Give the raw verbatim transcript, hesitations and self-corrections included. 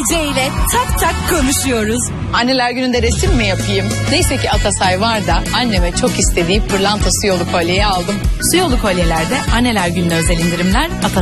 Ece ile tak tak konuşuyoruz. Anneler gününde resim mi yapayım? Neyse ki Atasay var da anneme çok istediği pırlanta su yolu kolyeyi aldım. Su yolu kolyelerde anneler gününe özel indirimler Atasay.